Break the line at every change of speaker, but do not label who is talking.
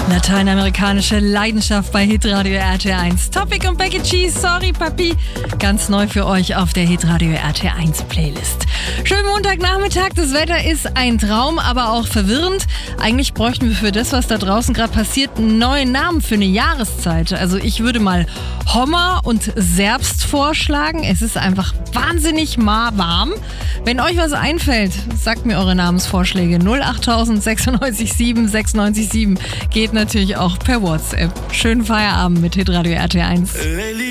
Lateinamerikanische Leidenschaft bei Hitradio RT1. Topic und Becky G, sorry Papi. Ganz neu für euch auf der Hitradio RT1 Playlist. Schönen Montagnachmittag, das Wetter ist ein Traum, aber auch verwirrend. Eigentlich bräuchten wir für das, was da draußen gerade passiert, einen neuen Namen für eine Jahreszeit. Also ich würde mal Hommer und Serbst vorschlagen. Es ist einfach wahnsinnig warm. Wenn euch was einfällt, sagt mir eure Namensvorschläge. 08000 96 7 96 7 geht natürlich auch per WhatsApp. Schönen Feierabend mit Hitradio RT1.